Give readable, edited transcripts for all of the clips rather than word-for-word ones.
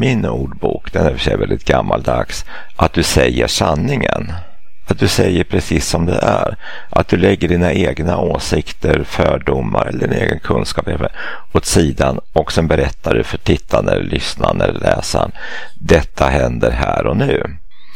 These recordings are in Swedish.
min ordbok, den är för sig väldigt gammaldags, att du säger sanningen. Att du säger precis som det är. Att du lägger dina egna åsikter, fördomar eller din egen kunskap åt sidan och sen berättar du för tittaren eller lyssnaren eller läsaren. Detta händer här och nu.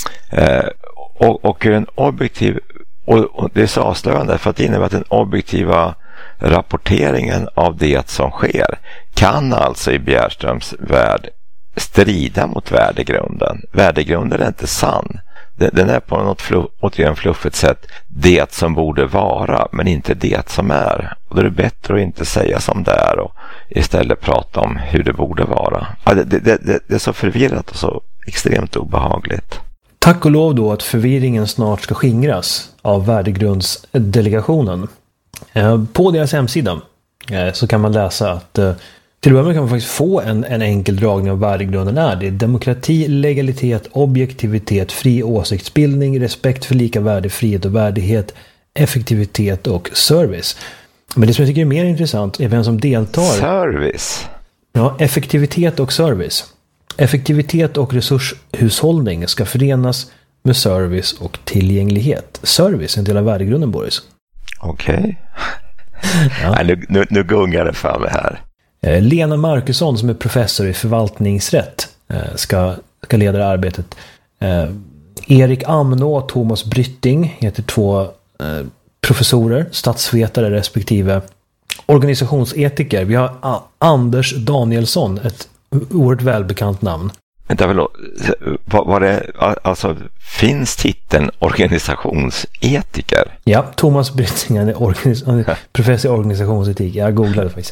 Och en objektiv, och det är så avslöjande för att det innebär att den objektiva rapporteringen av det som sker kan alltså i Bjärströms värld strida mot värdegrunden. Värdegrunden är inte sann. Den är på något återigen fluffigt sätt det som borde vara, men inte det som är. Och då är det bättre att inte säga som det är och istället prata om hur det borde vara. Ja, det är så förvirrat och så extremt obehagligt. Tack och lov då att förvirringen snart ska skingras av värdegrundsdelegationen. På deras hemsida så kan man läsa att till och med kan man faktiskt få en enkel dragning av värdegrunden. Det är demokrati, legalitet, objektivitet, fri åsiktsbildning, respekt för lika värde, frihet och värdighet, effektivitet och service. Men det som jag tycker är mer intressant är vem som deltar. Service? Ja, effektivitet och service. Effektivitet och resurshushållning ska förenas med service och tillgänglighet. Service är en del av värdegrunden, Boris. Okej. Ja. Nu gungar det för mig här. Lena Markusson som är professor i förvaltningsrätt ska leda arbetet. Erik Amnå och Thomas Brytting heter två professorer, statsvetare respektive organisationsetiker. Vi har Anders Danielsson, ett oerhört välbekant namn. Vänta, var det, alltså, finns titeln organisationsetiker? Ja, Thomas Brytting är professor i organisationsetik. Jag googlade faktiskt.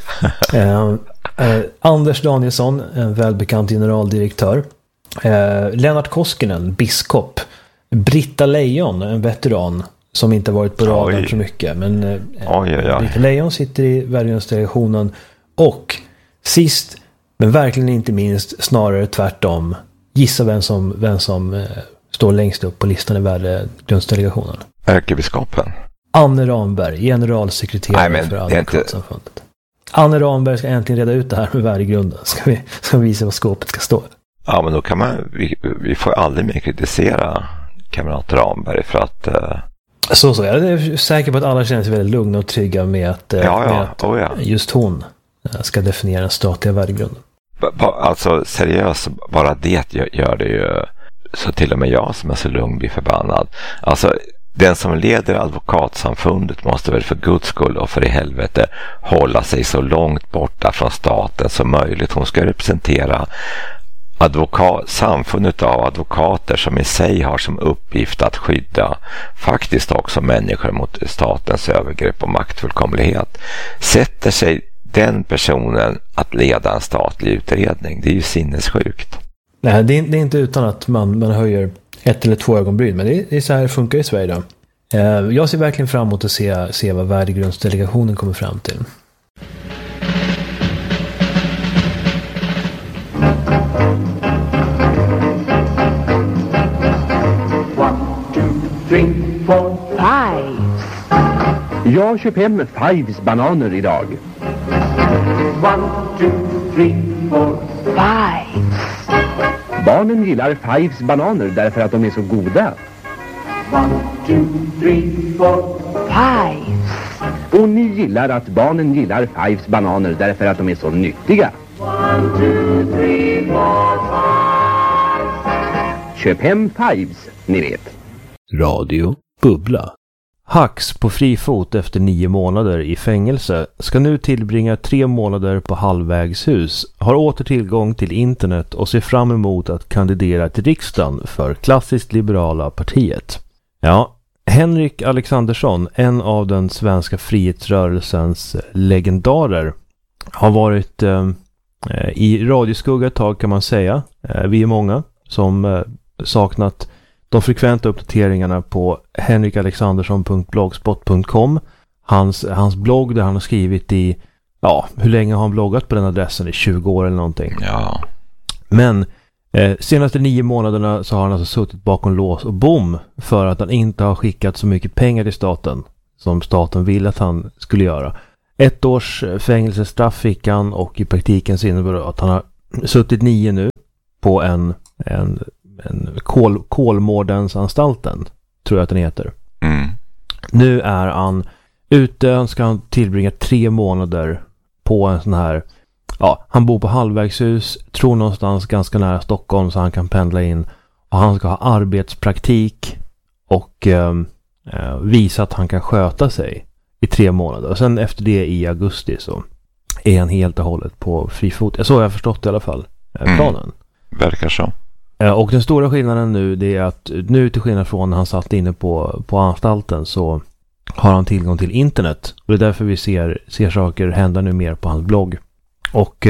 Anders Danielsson, en välbekant generaldirektör. Lennart Koskinen, biskop. Britta Lejon, en veteran som inte varit på radarn så mycket. Men Britta Lejon sitter i värdegrundsdelegationen. Och sist, men verkligen inte minst, snarare tvärtom. Gissa vem som står längst upp på listan i värdegrundsdelegationen. Ärkebiskopen. Anne Ramberg, generalsekreterare för Advokatsamfundet. Anne Ramberg ska äntligen reda ut det här med värdegrunden. Ska vi visa vad skåpet ska stå. Ja, men då kan vi får aldrig mer kritisera kamrat Ramberg för att... Så, jag är säker på att alla känner sig väldigt lugna och trygga med att, just hon ska definiera den statliga värdegrunden. Alltså seriöst, bara det gör det ju så till och med jag som är så lugn blir förbannad. Alltså den som leder advokatsamfundet måste väl för Guds skull och för i helvete hålla sig så långt borta från staten som möjligt. Hon ska representera samfundet av advokater som i sig har som uppgift att skydda faktiskt också människor mot statens övergrepp och maktfullkomlighet. Sätter sig den personen att leda en statlig utredning, det är ju sinnessjukt. Nej, det är inte utan att man höjer 1 eller 2 ögonbryn, men det är så här det funkar i Sverige då. Jag ser verkligen fram emot att se vad värdegrundsdelegationen kommer fram till. Jag köper hem Fives bananer idag. 1, 2, 3, 4, 5. Barnen gillar Fives bananer därför att de är så goda. 1, 2, 3, 4, 5. Och ni gillar att barnen gillar Fives bananer därför att de är så nyttiga. 1, 2, 3, 4, 5. Köp hem Fives, ni vet. Radio Bubbla. Hax på fri fot efter 9 månader i fängelse ska nu tillbringa 3 månader på halvvägshus, har åter tillgång till internet och ser fram emot att kandidera till riksdagen för klassiskt liberala partiet. Ja, Henrik Alexandersson, en av den svenska frihetsrörelsens legendarer, har varit i radioskugga ett tag kan man säga. Vi är många som saknat de frekventa uppdateringarna på henrikalexandersson.blogspot.com. Hans blogg där han har skrivit i, hur länge har han bloggat på den adressen? I 20 år eller någonting. Ja. Men senaste 9 månaderna så har han alltså suttit bakom lås och bom för att han inte har skickat så mycket pengar till staten som staten vill att han skulle göra. 1 års fängelsestraff fick han och i praktiken så innebär det att han har suttit 9 nu. på en Kolmårdensanstalten, tror jag att den heter. Nu är han ute, han ska tillbringa 3 månader på en sån här, han bor på halvvägshus, tror någonstans ganska nära Stockholm så han kan pendla in, och han ska ha arbetspraktik och visa att han kan sköta sig i 3 månader. Och sen efter det i augusti så är han helt och hållet på fri fot. Så har jag förstått i alla fall planen. Verkar så. Och den stora skillnaden nu, det är att nu till skillnad från när han satt inne på anstalten så har han tillgång till internet. Och det är därför vi ser saker hända nu mer på hans blogg. Och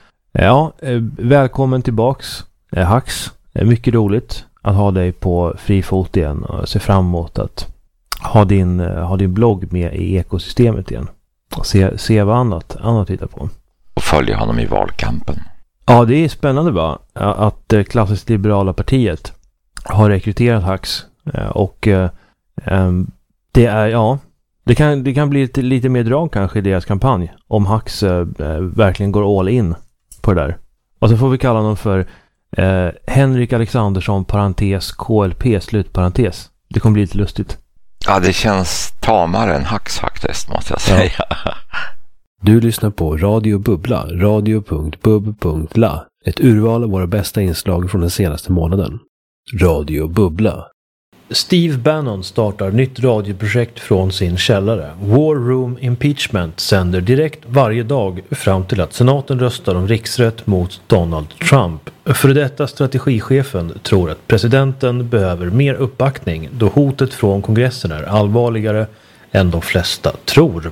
välkommen tillbaks Hax. Mycket roligt att ha dig på fri fot igen och se fram emot att ha din blogg med i ekosystemet igen. Och se vad annat tittar på. Och följa honom i valkampen. Ja, det är spännande va? Att klassiskt liberala partiet har rekryterat Hax. Och det är, det kan bli lite mer drag kanske i deras kampanj. Om Hax verkligen går all in på det där. Och så får vi kalla honom för Henrik Alexandersson parentes KLP slutparentes. Det kommer bli lite lustigt. Ja, det känns tamare än Hax faktiskt, måste jag säga. Ja. Du lyssnar på Radio Bubbla, radio.bub.la. Ett urval av våra bästa inslag från den senaste månaden. Radio Bubbla. Steve Bannon startar nytt radioprojekt från sin källare. War Room Impeachment sänder direkt varje dag fram till att senaten röstar om riksrätt mot Donald Trump. För detta strategichefen tror att presidenten behöver mer uppbackning då hotet från kongressen är allvarligare än de flesta tror.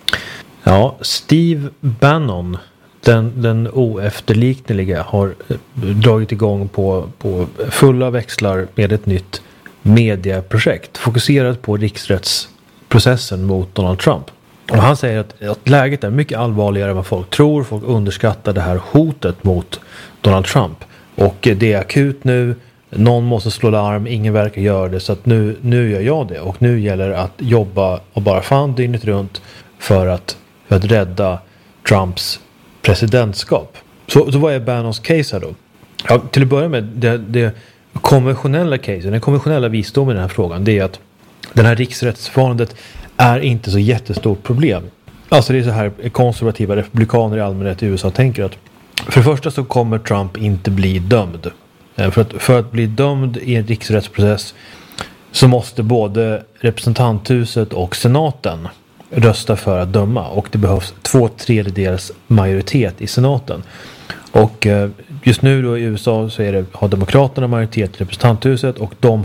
Ja, Steve Bannon, den oefterlikneliga, har dragit igång på fulla växlar med ett nytt medieprojekt fokuserat på riksrättsprocessen mot Donald Trump. Och han säger att läget är mycket allvarligare än vad folk tror. Folk underskattar det här hotet mot Donald Trump. Och det är akut nu. Någon måste slå larm. Ingen verkar göra det. Så att nu gör jag det. Och nu gäller det att jobba och bara fan dygnet runt för att rädda Trumps presidentskap. Så vad är Bannons case här då? Ja, till att börja med det konventionella case, den konventionella visdomen i den här frågan, det är att den här riksrättsförfarandet är inte så jättestort problem. Alltså det är så här konservativa republikaner i allmänhet i USA tänker att för det första så kommer Trump inte bli dömd. För att bli dömd i en riksrättsprocess så måste både representanthuset och senaten rösta för att döma, och det behövs 2/3 majoritet i senaten. Och just nu då i USA så har demokraterna majoritet i representanthuset, och de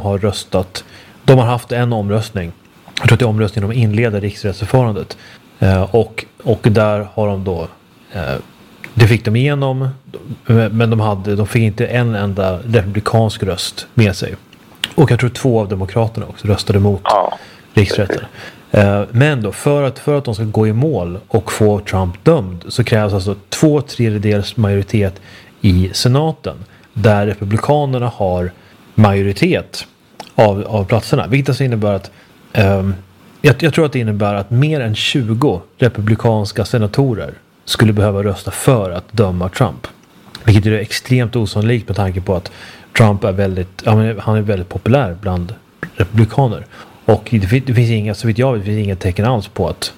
har haft en omröstning. Jag tror att det är omröstningen om inleder riksrättsförfarandet. Och där har de då det fick de igenom, men de fick inte en enda republikansk röst med sig. Och jag tror 2 av demokraterna också röstade mot riksrätten. Men då för att de ska gå i mål och få Trump dömd så krävs alltså 2/3 majoritet i senaten, där republikanerna har majoritet av platserna. Vilket alltså innebär att jag tror att det innebär att mer än 20 republikanska senatorer skulle behöva rösta för att döma Trump. Vilket är extremt osannolikt med tanke på att Trump är väldigt populär bland republikaner. Och det finns inga, så vitt jag vet, inga tecken alls på att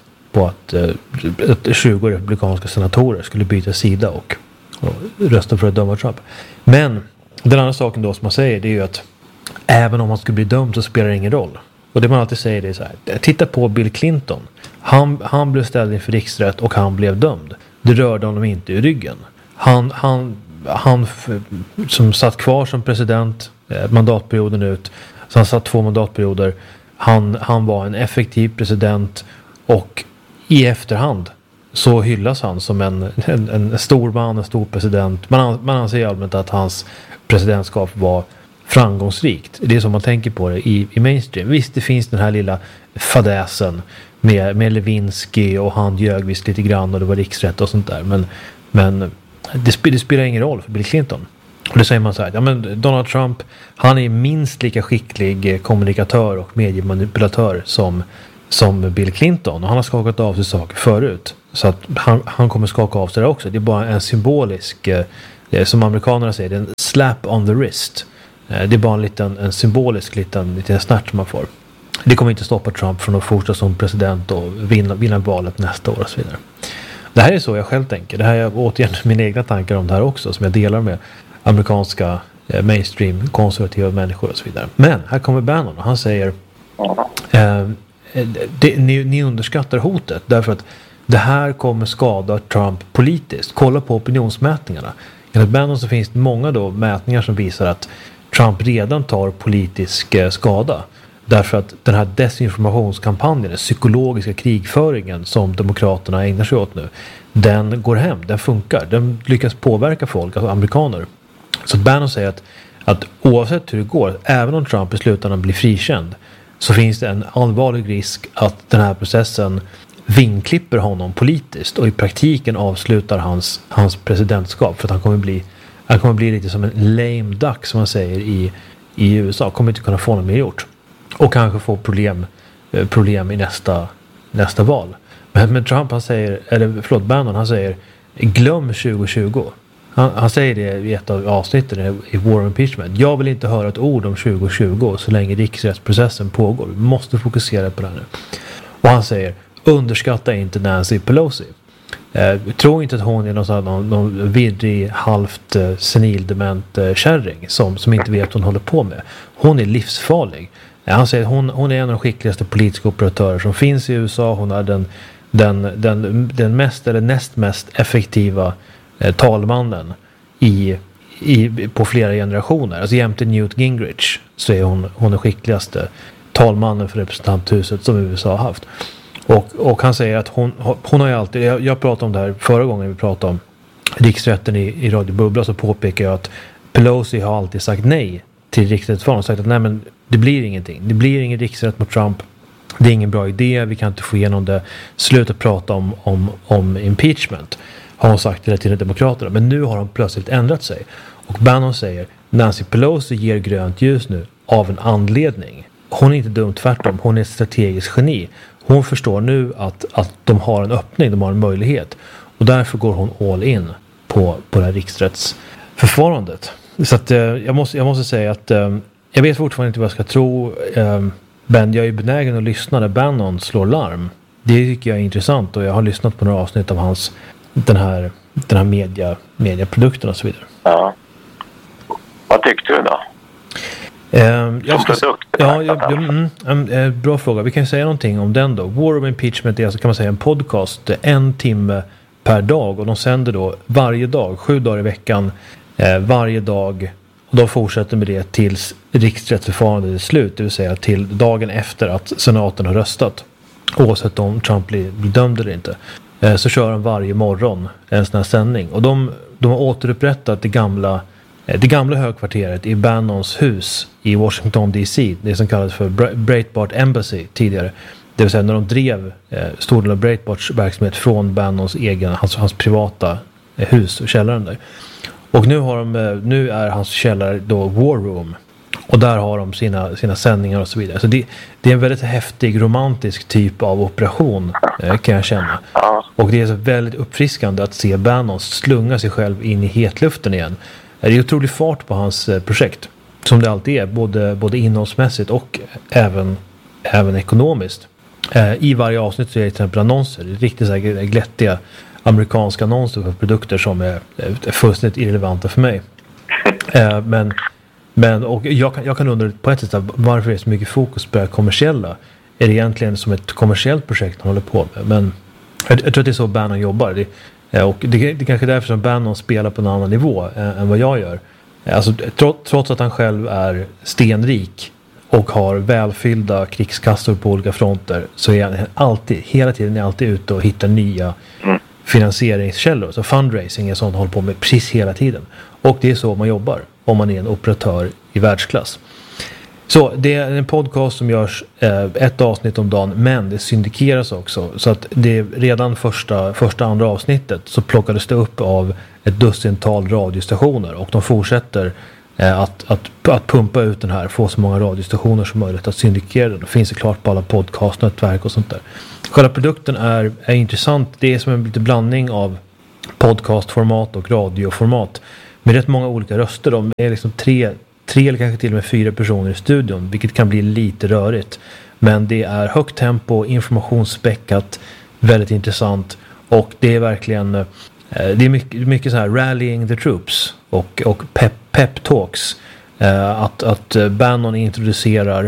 20 republikanska senatorer skulle byta sida och rösta för att döma Trump. Men den andra saken då som man säger, det är ju att även om han skulle bli dömd så spelar det ingen roll. Och det man alltid säger, det är så här: titta på Bill Clinton. Han blev ställd inför riksrätt och han blev dömd. Det rörde honom inte i ryggen. Han som satt kvar som president mandatperioden ut, så han satt 2 mandatperioder. Han var en effektiv president, och i efterhand så hyllas han som en stor man, en stor president. Man anser allmänt att hans presidentskap var framgångsrikt. Det är som man tänker på det i mainstream. Visst, det finns den här lilla fadäsen med Lewinsky, och han ljög visst lite grann och det var riksrätt och sånt där. Men det spelar ingen roll för Bill Clinton. Och det säger man så här: ja, men Donald Trump, han är minst lika skicklig kommunikatör och mediemanipulatör som Bill Clinton. Och han har skakat av sig saker förut. Så att han kommer skaka av sig där också. Det är bara en symbolisk som amerikanerna säger, det är en slap on the wrist. Det är bara en symbolisk liten snärt som man får. Det kommer inte stoppa Trump från att fortsätta som president och vinna valet nästa år och så vidare. Det här är så jag själv tänker. Det här är återigen mina egna tankar om det här också, som jag delar med amerikanska mainstream konservativa människor och så vidare. Men här kommer Bannon och han säger ni underskattar hotet därför att det här kommer skada Trump politiskt. Kolla på opinionsmätningarna. Enligt Bannon så finns det många då mätningar som visar att Trump redan tar politisk skada. Därför att den här desinformationskampanjen, den psykologiska krigföringen som demokraterna ägnar sig åt nu, den går hem, den funkar. Den lyckas påverka folk, alltså amerikaner. Så Bannon säger att oavsett hur det går, även om Trump i slutändan blir frikänd, så finns det en allvarlig risk att den här processen vingklipper honom politiskt och i praktiken avslutar hans presidentskap, för att han kommer bli lite som en lame duck som man säger i USA. Kommer inte kunna få något mer gjort och kanske få problem i nästa val. Men Trump Bannon han säger glöm 2020. Han säger det i ett av avsnitten i War of Impeachment. Jag vill inte höra ett ord om 2020 så länge riksrättsprocessen pågår. Vi måste fokusera på det här nu. Och han säger underskatta inte Nancy Pelosi. Tro inte att hon är någon vidrig, halvt senildement kärring som inte vet vad hon håller på med. Hon är livsfarlig. Han säger hon är en av de skickligaste politiska operatörer som finns i USA. Hon är den mest eller näst mest effektiva talmannen på flera generationer. Alltså jämte Newt Gingrich så är hon den skickligaste talmannen för representanthuset som USA har haft. Och han säger att hon har ju alltid, jag pratade om det här förra gången vi pratade om riksrätten i Radio Bubbla, så påpekar jag att Pelosi har alltid sagt nej till riksrättsförfarandet och sagt att nej, men det blir ingenting. Det blir ingen riksrätt mot Trump. Det är ingen bra idé. Vi kan inte få igenom det. Sluta prata om impeachment, har hon sagt till demokraterna. Men nu har de plötsligt ändrat sig. Och Bannon säger Nancy Pelosi ger grönt ljus nu av en anledning. Hon är inte dum, tvärtom. Hon är ett strategiskt geni. Hon förstår nu att de har en öppning, de har en möjlighet. Och därför går hon all in på det här riksrättsförfarandet. Så att jag måste säga att jag vet fortfarande inte vad jag ska tro. Men jag är benägen att lyssna när Bannon slår larm. Det tycker jag är intressant, och jag har lyssnat på några avsnitt av den här mediaprodukten och så vidare. Ja. Vad tyckte du då? Bra fråga. Vi kan säga någonting om den då. War of Impeachment är alltså, kan man säga, en podcast 1 timme per dag, och de sänder då varje dag, 7 dagar i veckan, varje dag, och de fortsätter med det tills riksrättsförfarandet är slut, det vill säga till dagen efter att senaten har röstat, oavsett om Trump blir dömd eller inte. Så kör de varje morgon en sån här sändning, och de har återupprättat det gamla högkvarteret i Bannons hus i Washington DC, det som kallades för Breitbart Embassy tidigare. Det vill säga när de drev stor del av Breitbarts verksamhet från Bannons egen, hans privata hus och källaren där. Och nu är hans källare då War Room, och där har de sina sändningar och så vidare. Så det är en väldigt häftig, romantisk typ av operation, kan jag känna. Och det är så väldigt uppfriskande att se Bannon slunga sig själv in i hetluften igen. Det är otrolig fart på hans projekt, som det alltid är, både innehållsmässigt och även ekonomiskt. I varje avsnitt så är det till exempel annonser, riktigt så här glättiga amerikanska annonser för produkter som är fullständigt irrelevanta för mig. Men och jag kan undra på ett sätt varför det är så mycket fokus på det kommersiella. Är det egentligen som ett kommersiellt projekt han håller på med? Men jag tror att det är så Bannon jobbar. Och det är kanske därför som Bannon spelar på en annan nivå än vad jag gör. Alltså, trots att han själv är stenrik och har välfyllda krigskassor på olika fronter, så är han hela tiden ute och hittar nya finansieringskällor. Så fundraising är sånt han håller på med precis hela tiden. Och det är så man jobbar om man är en operatör i världsklass. Så det är en podcast som görs ett avsnitt om dagen, men det syndikeras också. Så att det redan första andra avsnittet så plockades det upp av ett dussintal radiostationer, och de fortsätter att pumpa ut den här, få så många radiostationer som möjligt att syndikera den. Det finns det klart på alla podcastnätverk och sånt där. Själva produkten är intressant. Det är som en lite blandning av podcastformat och radioformat. med rätt många olika röster. De är liksom tre eller kanske till och med 4 personer i studion, vilket kan bli lite rörigt. Men det är högt tempo, informationsspäckat, väldigt intressant, och det är verkligen det är mycket så här rallying the troops och pep talks, att Bannon introducerar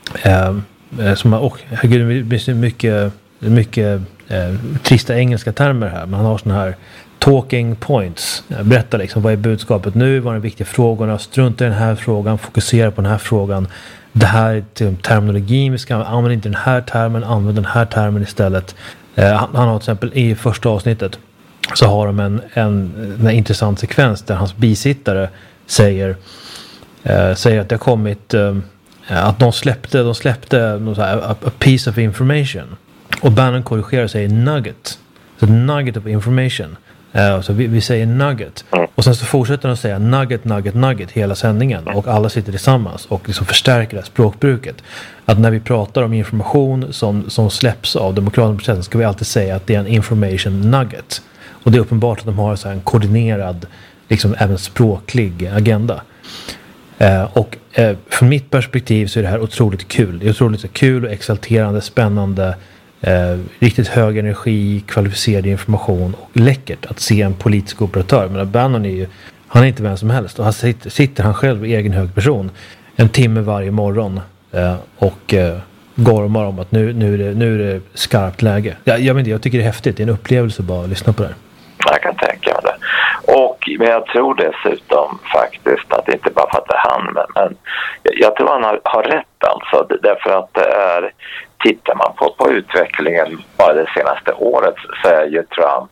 mycket trista engelska termer här, men han har såna här talking points. Berätta liksom, vad är budskapet nu, vad är de viktiga frågorna, strunta i den här frågan, fokusera på den här frågan. Det här är terminologin, vi ska använda inte den här termen, använda den här termen istället. Han har till exempel i första avsnittet så har de en intressant sekvens där hans bisittare säger att det har kommit att de släppte något så här, a piece of information, och Bannon korrigerar och säger nugget, så nugget of information. Så vi säger nugget, och sen så fortsätter de att säga nugget hela sändningen, och alla sitter tillsammans och liksom förstärker det här språkbruket. Att när vi pratar om information som släpps av demokratiska processen, ska vi alltid säga att det är en information nugget. Och det är uppenbart att de har så här en koordinerad, liksom även språklig agenda. Och från mitt perspektiv så är det här otroligt kul. Det är otroligt kul och exalterande, spännande, riktigt hög energi, kvalificerad information och läckert att se en politisk operatör. Men Bannon han är inte vem som helst, och han sitter han själv i egen hög person en timme varje morgon och gormar om att nu är det skarpt läge. Jag tycker det är häftigt, det är en upplevelse bara att lyssna på det här. Jag kan tänka mig det. Men jag tror dessutom faktiskt att det inte bara för att det är han, men jag tror han har rätt alltså, därför att det är, tittar man på utvecklingen bara det senaste året, så är ju Trump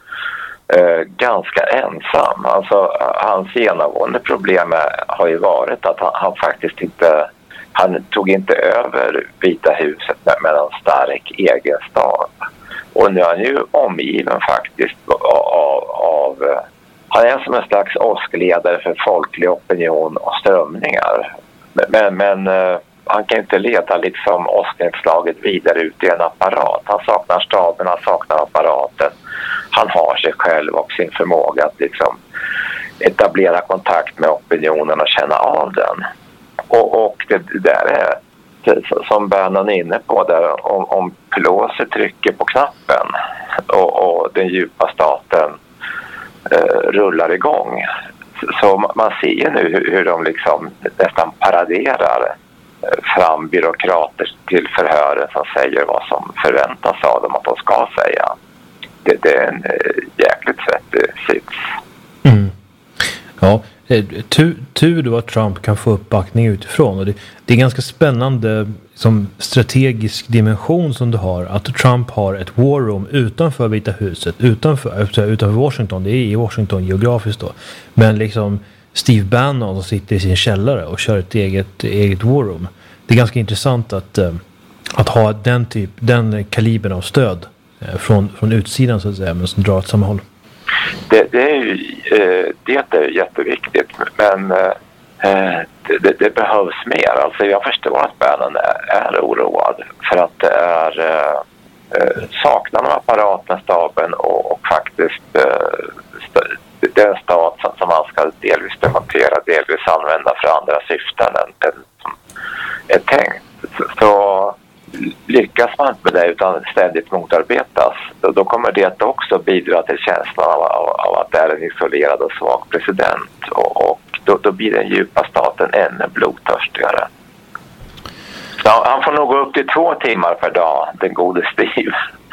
ganska ensam. Alltså hans genomgående problem har ju varit att han faktiskt inte, han tog inte över Vita huset med en stark egen stab. Och nu är han ju omgiven faktiskt av han är som en slags åskledare för folklig opinion och strömningar. Men han kan inte leda liksom åsknedslaget vidare ut i en apparat. Han saknar staben, han saknar apparaten. Han har sig själv och sin förmåga att liksom etablera kontakt med opinionen och känna av den. Och det där är, som Bannon är inne på där, om Pelosi trycker på knappen och den djupa staten rullar igång, så man ser ju nu hur de liksom nästan paraderar fram byråkrater till förhören som säger vad som förväntas av dem att de ska säga. Det är en jäkligt svettig sits. Ja, tur då att Trump kan få uppbackning utifrån, och det är ganska spännande som strategisk dimension som du har, att Trump har ett war room utanför Vita huset, utanför Washington. Det är i Washington geografiskt då, men liksom Steve Bannon som sitter i sin källare och kör ett eget war room. Det är ganska intressant att ha den kalibern av stöd från utsidan så att säga, men som drar åt samma håll. Det är jätteviktigt, men det behövs mer. Alltså jag förstår att Bannon är oroad för att det är saknar de apparaten, staben och faktiskt den stat som man ska delvis demontera, delvis använda för andra syften än som är tänkt. Så lyckas man inte med det utan ständigt motarbetas, då kommer det också bidra till känslan av att det är en isolerad och svag president, och då blir den djupa staten ännu blodtörstigare. Ja, han får nog gå upp till 2 timmar per dag, den gode Steve.